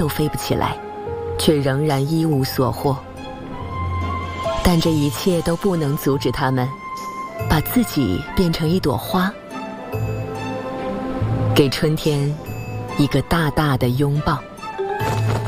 飞不起来，却仍然一无所获。但这一切都不能阻止他们把自己变成一朵花，给春天一个大大的拥抱。